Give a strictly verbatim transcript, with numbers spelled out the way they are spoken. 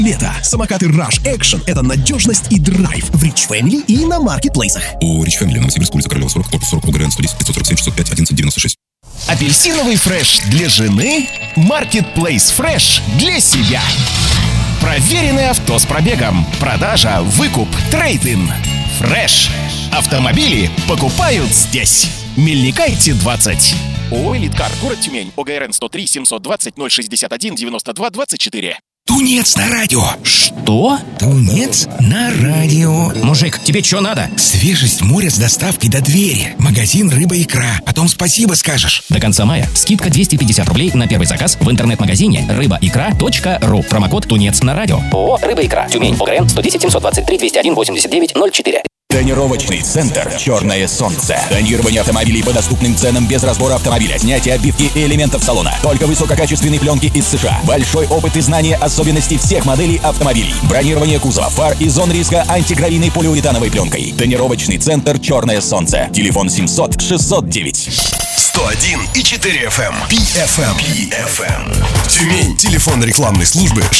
Лето. Самокаты Rush Action – это надежность и драйв в Rich Family и на маркетплейсах. У Rich Family, Новосибирск, улица Королева, сорок, корпус сорок, ОГРН сто десять, пятьсот сорок семь, шестьсот пять, одиннадцать девяносто шесть. Апельсиновый фреш для жены, Marketplace фреш для себя. Проверенный авто с пробегом, продажа, выкуп, трейд-ин. Фреш. Автомобили покупают здесь. Мельникайте двадцать. ООО «Элиткар», город Тюмень, ОГРН сто три, семьсот двадцать, ноль шестьдесят один, девяносто два, двадцать четыре. Тунец на радио. Что? Тунец на радио. Мужик, тебе что надо? Свежесть моря с доставкой до двери. Магазин «Рыба и икра». Потом спасибо скажешь. До конца мая скидка двести пятьдесят рублей на первый заказ в интернет-магазине рыба икра точка ру. Промокод «Тунец на радио». ООО «Рыба и икра». Тюмень, ОГРН сто десять, семьсот двадцать три, двести один, восемьдесят девять, ноль четыре. Тонировочный центр «Черное солнце». Тонирование автомобилей по доступным ценам без разбора автомобиля, снятие обивки и элементов салона. Только высококачественные пленки из США. Большой опыт и знание особенностей всех моделей автомобилей. Бронирование кузова, фар и зон риска антигравийной полиуретановой пленкой. Тонировочный центр «Черное солнце». Телефон семьсот шестьсот девять. сто один и четыре эф эм. пи эф эм. пи эф эм. Тюмень. Телефон рекламной службы